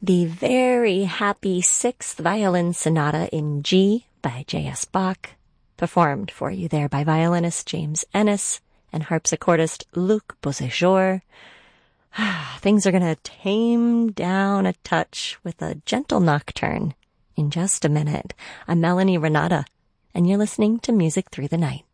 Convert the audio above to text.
The very happy Sixth Violin Sonata in G by J.S. Bach, performed for you there by violinist James Ennis and harpsichordist Luc Beauséjour. Things are going to tame down a touch with a gentle nocturne in just a minute. I'm Melanie Renata, and you're listening to Music Through the Night.